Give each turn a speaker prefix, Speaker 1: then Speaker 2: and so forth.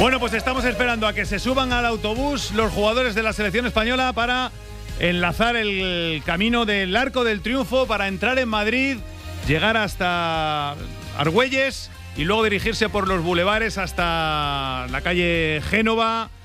Speaker 1: Bueno, pues estamos esperando a que se suban al autobús los jugadores de la selección española para enlazar el camino del Arco del Triunfo para entrar en Madrid, llegar hasta Argüelles y luego dirigirse por los bulevares hasta la calle Génova,